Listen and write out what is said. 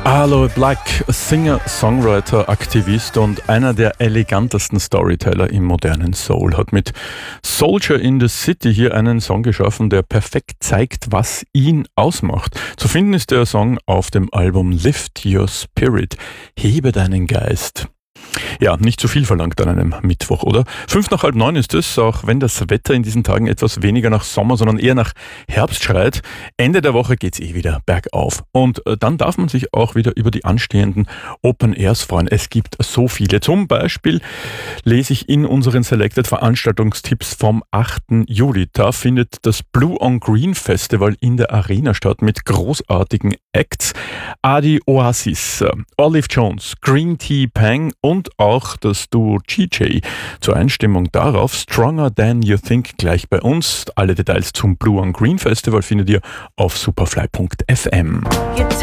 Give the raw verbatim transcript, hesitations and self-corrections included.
Aloe Black, Singer, Songwriter, Aktivist und einer der elegantesten Storyteller im modernen Soul, hat mit Soldier in the City hier einen Song geschaffen, der perfekt zeigt, was ihn ausmacht. Zu finden ist der Song auf dem Album Lift Your Spirit, hebe deinen Geist. Ja, nicht zu viel verlangt an einem Mittwoch, oder? Fünf nach halb neun ist es, auch wenn das Wetter in diesen Tagen etwas weniger nach Sommer, sondern eher nach Herbst schreit. Ende der Woche geht's eh wieder bergauf. Und dann darf man sich auch wieder über die anstehenden Open Airs freuen. Es gibt so viele. Zum Beispiel lese ich in unseren Selected Veranstaltungstipps vom achten Juli. Da findet das Blue on Green Festival in der Arena statt mit großartigen Acts. Adi Oasis, Olive Jones, Green Tea Pang und auch das Duo G J. Zur Einstimmung darauf Stronger Than You Think gleich bei uns. Alle Details zum Blue on Green Festival findet ihr auf superfly punkt f m.